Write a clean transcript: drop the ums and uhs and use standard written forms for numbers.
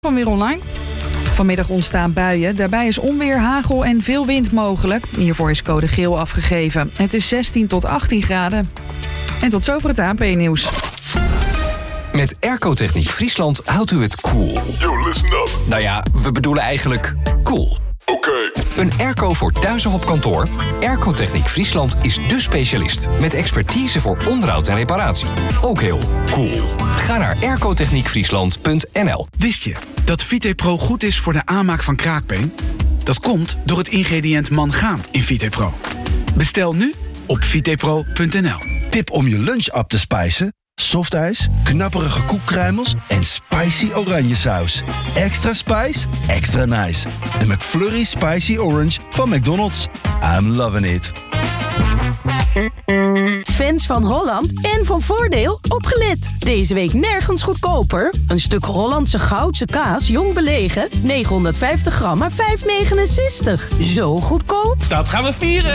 Van Weer Online. Vanmiddag ontstaan buien. Daarbij is onweer, hagel en veel wind mogelijk. Hiervoor is code geel afgegeven. Het is 16 tot 18 graden. En tot zover het ANP-nieuws. Met Airco-techniek Friesland houdt u het cool. Yo, listen up. Nou ja, we bedoelen eigenlijk cool. Oké. Een airco voor thuis of op kantoor? Airco-techniek Friesland is dé specialist. Met expertise voor onderhoud en reparatie. Ook heel cool. Ga naar aircotechniekfriesland.nl. Wist je dat VitePro goed is voor de aanmaak van kraakbeen? Dat komt door het ingrediënt mangaan in VitePro. Bestel nu op vitepro.nl. Tip om je lunch op te spijzen? Softijs, knapperige koekkruimels en spicy oranje saus. Extra spice, extra nice. De McFlurry Spicy Orange van McDonald's. I'm loving it. Fans van Holland en van Voordeel, opgelet. Deze week nergens goedkoper. Een stuk Hollandse Goudse kaas, jong belegen, 950 gram, maar 5,69. Zo goedkoop. Dat gaan we vieren!